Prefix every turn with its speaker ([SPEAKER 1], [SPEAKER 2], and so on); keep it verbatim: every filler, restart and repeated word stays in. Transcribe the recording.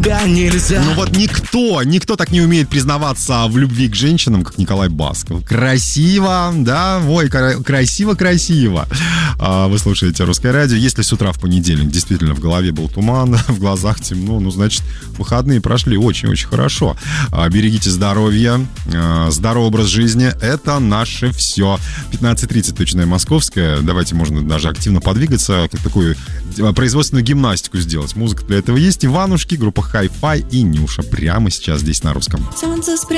[SPEAKER 1] тебя нельзя.
[SPEAKER 2] Ну вот никто, никто так не умеет признаваться в любви к женщинам, как Николай Басков. Красиво, да, ой, красиво-красиво. Вы слушаете «Русское радио». Если с утра в понедельник действительно в голове был туман, в глазах темно, ну, значит, выходные прошли очень-очень хорошо. Берегите здоровье, здоровый образ жизни – это наше все. пятнадцать тридцать точное московское. Давайте, можно даже активно подвигаться, как такую производственную гимнастику сделать. Музыка для этого есть. Иванушки, группа Hi-Fi и Нюша. Прямо сейчас здесь на Русском.